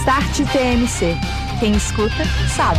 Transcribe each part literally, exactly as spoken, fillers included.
Start T M C. Quem escuta, sabe.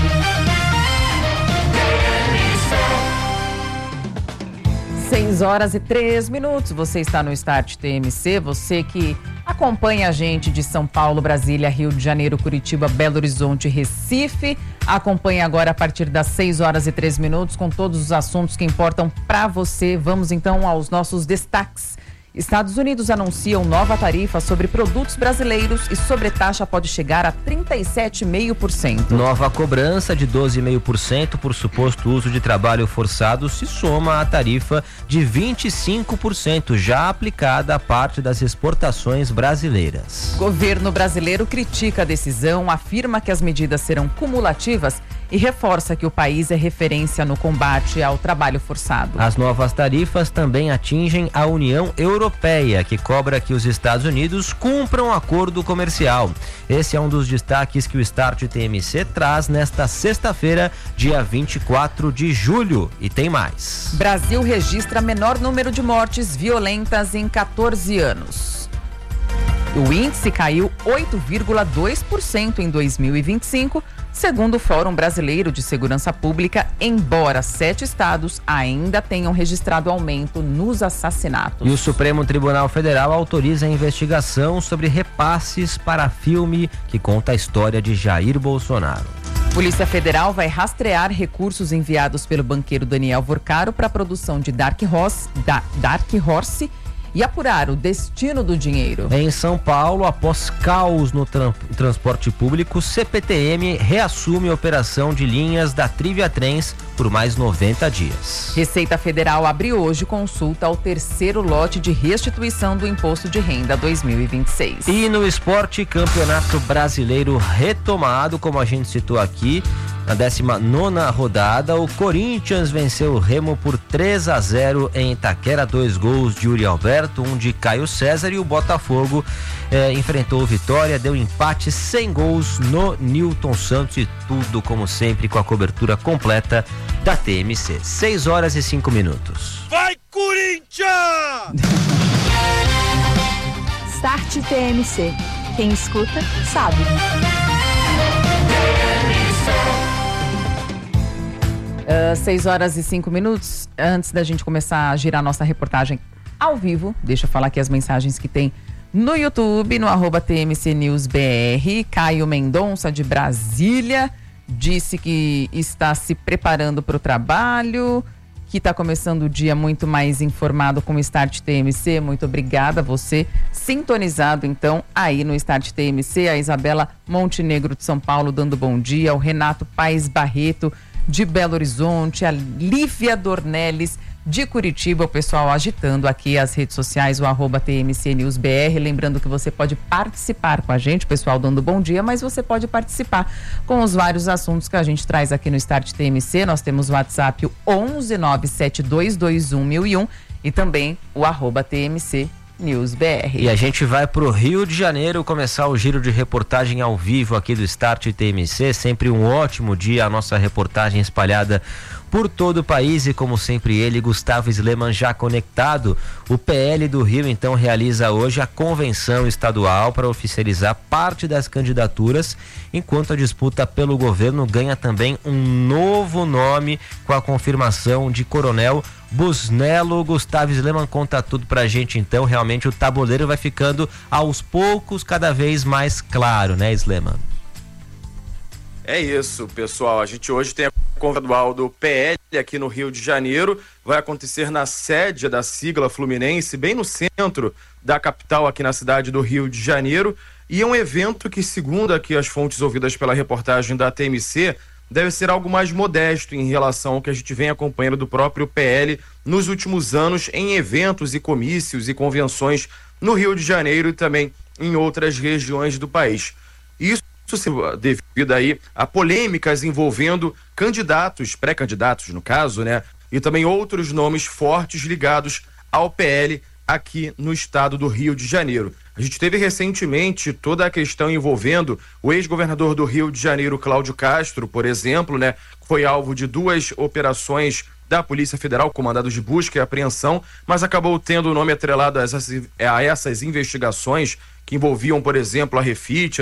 seis horas e três minutos. Você está no Start T M C. Você que acompanha a gente de São Paulo, Brasília, Rio de Janeiro, Curitiba, Belo Horizonte, Recife. Acompanhe agora a partir das seis horas e três minutos com todos os assuntos que importam para você. Vamos então aos nossos destaques. Estados Unidos anunciam nova tarifa sobre produtos brasileiros e sobretaxa pode chegar a trinta e sete vírgula cinco por cento. Nova cobrança de doze vírgula cinco por cento por suposto uso de trabalho forçado se soma à tarifa de vinte e cinco por cento já aplicada à parte das exportações brasileiras. Governo brasileiro critica a decisão, afirma que as medidas serão cumulativas e reforça que o país é referência no combate ao trabalho forçado. As novas tarifas também atingem a União Europeia, que cobra que os Estados Unidos cumpram o acordo comercial. Esse é um dos destaques que o Start T M C traz nesta sexta-feira, dia vinte e quatro de julho. E tem mais. Brasil registra menor número de mortes violentas em quatorze anos. O índice caiu oito vírgula dois por cento em dois mil e vinte e cinco, segundo o Fórum Brasileiro de Segurança Pública, embora sete estados ainda tenham registrado aumento nos assassinatos. E o Supremo Tribunal Federal autoriza a investigação sobre repasses para filme que conta a história de Jair Bolsonaro. Polícia Federal vai rastrear recursos enviados pelo banqueiro Daniel Vorcaro para a produção de Dark Horse, da, Dark Horse e apurar o destino do dinheiro. Em São Paulo, após caos no tran- transporte público, C P T M reassume a operação de linhas da Trivia Trens por mais noventa dias. Receita Federal abre hoje consulta ao terceiro lote de restituição do Imposto de Renda dois mil e vinte e seis. E no esporte, Campeonato Brasileiro retomado, como a gente citou aqui, na décima nona rodada, o Corinthians venceu o Remo por três a zero em Itaquera, dois gols de Yuri Alberto, um de Caio César, e o Botafogo eh, enfrentou o Vitória, deu empate sem gols no Newton Santos, e tudo como sempre com a cobertura completa da T M C. seis horas e cinco minutos. Vai, Corinthians! Start T M C. Quem escuta, sabe. Uh, seis horas e cinco minutos. Antes da gente começar a girar nossa reportagem ao vivo, deixa eu falar aqui as mensagens que tem no YouTube, no arroba T M C News B R. Caio Mendonça, de Brasília, disse que está se preparando para o trabalho, que está começando o dia muito mais informado com o Start T M C. Muito obrigada, você sintonizado então aí no Start T M C. A Isabela Montenegro de São Paulo dando bom dia, o Renato Paes Barreto de Belo Horizonte, a Lívia Dornelles de Curitiba, o pessoal agitando aqui as redes sociais, o arroba T M C News B R. Lembrando que você pode participar com a gente, o pessoal dando bom dia, mas você pode participar com os vários assuntos que a gente traz aqui no Start T M C. Nós temos o WhatsApp, o onze nove sete dois dois um mil e um, e também o arroba T M C News B R. E a gente vai pro Rio de Janeiro começar o giro de reportagem ao vivo aqui do Start T M C. Sempre um ótimo dia, a nossa reportagem espalhada por todo o país, e como sempre ele, Gustavo Sleman, já conectado. O P L do Rio então realiza hoje a convenção estadual para oficializar parte das candidaturas, enquanto a disputa pelo governo ganha também um novo nome com a confirmação de Coronel Busnello. Gustavo Sleman conta tudo pra gente então. Realmente o tabuleiro vai ficando aos poucos cada vez mais claro, né, Sleman? É isso, pessoal. A gente hoje tem a convenção do P L aqui no Rio de Janeiro. Vai acontecer na sede da sigla Fluminense, bem no centro da capital, aqui na cidade do Rio de Janeiro. E é um evento que, segundo aqui as fontes ouvidas pela reportagem da T M C, deve ser algo mais modesto em relação ao que a gente vem acompanhando do próprio P L nos últimos anos em eventos e comícios e convenções no Rio de Janeiro e também em outras regiões do país. Isso devido aí a polêmicas envolvendo candidatos, pré-candidatos no caso, né? E também outros nomes fortes ligados ao P L aqui no estado do Rio de Janeiro. A gente teve recentemente toda a questão envolvendo o ex-governador do Rio de Janeiro, Cláudio Castro, por exemplo, né? Foi alvo de duas operações da Polícia Federal, comandados de busca e apreensão, mas acabou tendo o nome atrelado a essas, a essas investigações que envolviam, por exemplo, a Refit,